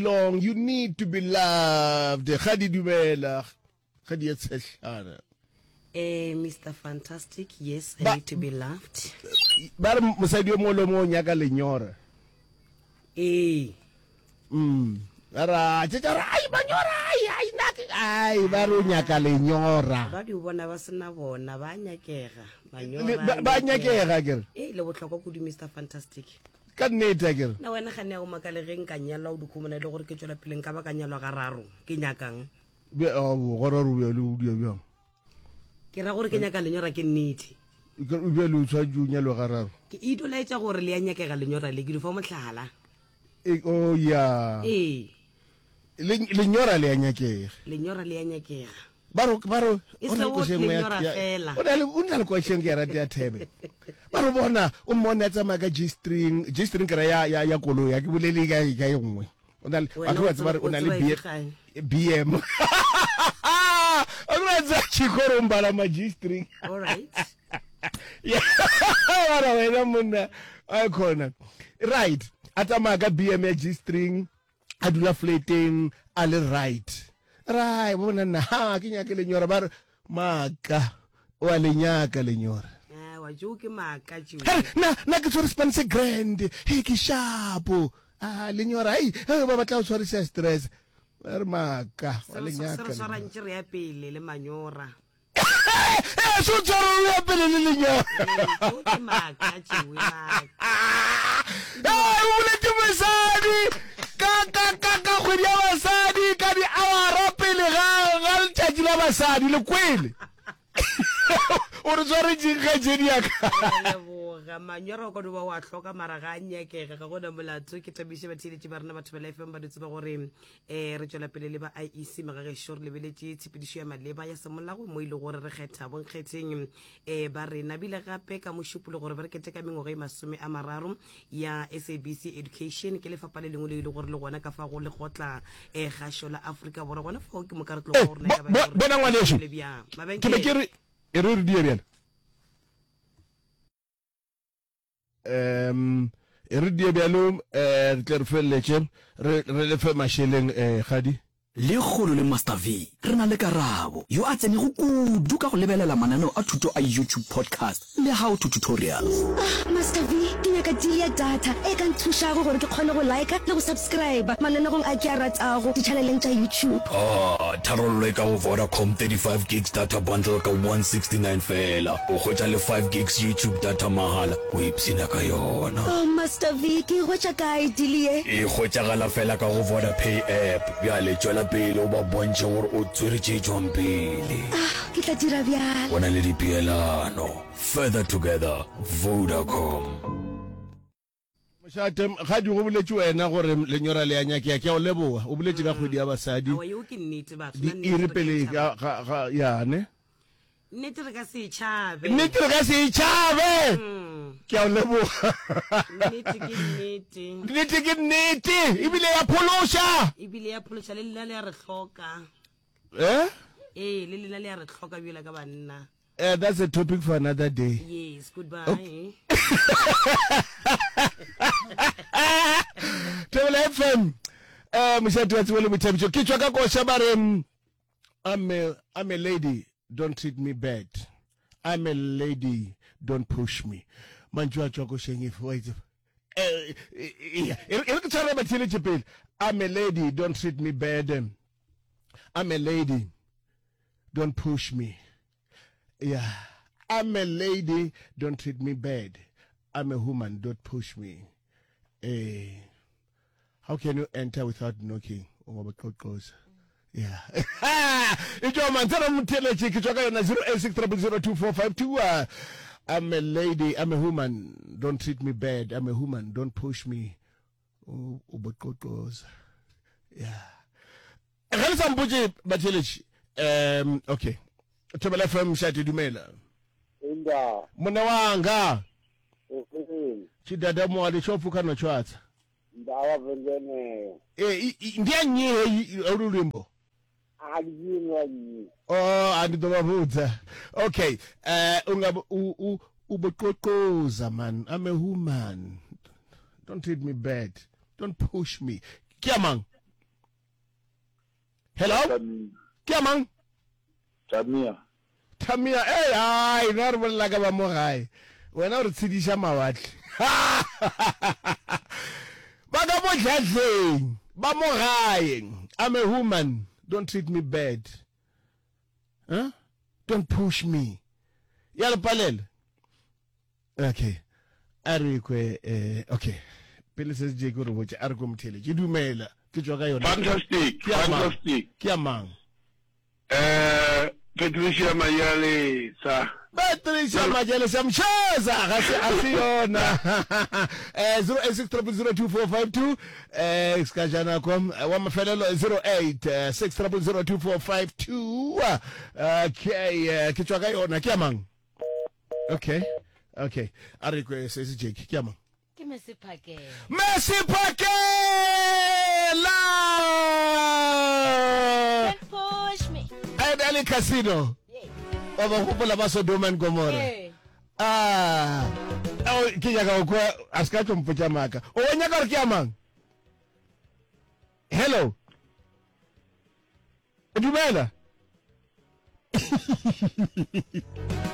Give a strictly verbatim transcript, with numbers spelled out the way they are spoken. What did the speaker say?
long, you need to be loved. Khadi dumela. Khadi etshana. Eh, Mister Fantastic, yes, I need to be loved. Ba re mosadi yo mo lo mo nyaka lenyora. Eh. Mm. Ara, tshara ai banyora ai ai naki ai ba ro nyaka lenyora. Ba di bona ba sena bona ba nyakega. Banyora. Ba nyakega kere. Eh, le botlhokwa go di Mister Fantastic. Ka nnete kere. Na wena ga ne go makale reng ka nyala o dikhumana le gore ke tswela peleng ka ba ka nyalwa ga raro. Ke nyakang. Be o go raro be le dio bjang. Ke ra gore ke nyaka lenyora ke nnete. Ke o be le tswa ju nyalo ga raro. Ke idolaetsa gore le ya nyakega lenyora le ke di fa motlhala. E o ya. Eh. Lenyora le ya nyakega. Lenyora le ya nyakega. Baro baro ona go shengwe ya. Ona le ona le go shengwe ya rata ya thebe. Baro bona o mmona tsa maga G string, G string kra ya ya ya kolo ya ke bolele ga ga engwe. Ona le ba go tsa ona le B M. Ona tsa chikoro mbala ma G string. All right. Yeah. Ara wena monna aykhona. Right. Atamaga B M G string adula flating all right. Right, bona na ha ke nyaka lenyora ba maka o a lenyaka lenyora. Ah, wa joke maka tju. Na na ke tsore spanse grand. Hey ke shapo. Ah lenyora ai ba batla o tsore se stress. Ba maka wa lenyaka. Sera sera ntse ya pele le manyora. Eh so tsore ya pele le lenyora. Ke maka tju maka. Ah o le ke mosadi. Ka ka ka ka go dia basadi ka di awara pele ga ga tšatši la basadi le kwele o re tsware jinga jedi ya ka ga manyora go do ba wa hloka mara ga nyekega ga gona molatso ke tabishe ba tshile ba rena batho ba life ba ditse ba gore eh re tswela pele le ba I E C maga ge short lebeletse tshepedišo ya maleba ya semolago mo ile gore re kgetha bon kgetheng eh ba rena bile gape ka mošupolo gore ba re kete ka mengwe ga masome a mararo ya S A B C Education ke le fa pale lengwe le ile gore le gona ka fa go le gotla eh gasho la Africa bora gona fa ke mo ka re tlo gore na ba bona ngwane sho ke be ke re e re di ere um e re di bjalo eh re re feletse re re le fe masheleng eh gadi le kholo le Master V re na le karabo yo a tsene go kudu ka go lebelela mananeo a thuto a YouTube podcast le how to tutorials. Ah, Master V ke nyaka di ya data e ka nthuša go gore ke kgone go like le go subscribe mananeo a ke a ratsago di channeleng tša YouTube. Ah, tharollo ka go Vodacom thirty-five gigs data bundle ka one sixty-nine fela o khotsa le five gigs YouTube data mahala o ipsina ka yona. Oh Master V ke go tša kae dilie e khotsa gala fela ka go Vodapay app ya le tswela pele o ba bontshe gore o tswere tšejwang pele. Ah, ke tla dira bjalo. Bona le dipeelano further together Vodacom. Moshatem ga di go boletse wena gore lenyora le ya nyake ke o leboga o boletse ka kgwedi ya basadi wa yo ke nnete ba di ire pele ga ga ya ne nnete re ka se chabe nnete re ka se chabe ke o leboga nnete ke nnete nnete ke nnete ibile ya pholosha ibile ya pholosha le lena le ya re hloka eh eh le lena le ya re hloka bjela ka banna. Uh, that's a topic for another day. Yes, goodbye. Okay. Tell F M. Uh, Mishatu atuwele mitabicho. Kichwa kako shabare. I'm a, I'm a lady. Don't treat me bad. I'm a lady. Don't push me. Manjua choko shengi. Wait. I'm a lady. Don't treat me bad. I'm a lady. Don't push me. Yeah, I'm a lady, don't treat me bad. I'm a woman, don't push me. Eh, how can you enter without knocking? Oh, my God goes. Yeah. It's your man, tell them, tell it, zero eight six zero zero two four five two. I'm a lady, I'm a woman, don't treat me bad. I'm a woman, don't push me. Oh, oh my God goes. Yeah. Um, okay. Tobela F M shati dumela. Inda. Mwana wanga. Ukini. Chidada mwali chofu kano chwata. Ndawa vendene. Eh, ndiya nye urulimbo. Alijinwa nyi. Oh, andi doba vuta. Okay. Uh, unga u u ubokokoza man. I'm a woman. Don't treat me bad. Don't push me. Kiamang. Hello? Ke mang? Tamia. Tamia, eh, ai, no re bolela ka ba mo gae. Wena o re tshedisha mawatle. Ba ka mo dlatleng, ba mo gae. I'm a woman. Don't treat me bad. Huh? Don't push me. Ya le palele. Okay. A re kwe eh okay. Pele se je go re botse a re go mthele. Ke dumela. Ke tswa ka yona. Fantastic. Fantastic. Ke mang? Eh Patricia Mayale sa. Patricia Mayale samchaza ga se asiyona. Eh zero eight six zero zero two four five two eh skajana kom wa mafelelo zero eight six zero zero two four five two. Okay, ke tswa ka yona ke mang? Okay. Okay. A re kwe se se Jake ke mang? Ke Messi Phakela. Messi Phakela. Don't push me. And Ali Casino. Yeah. Oba kupola ba Sodoma and Gomorrah. Hey. Ah. Oh, ke nyaka go aska tlo mpotsa maka. O nyaka re ke mang? Hello. Dumela.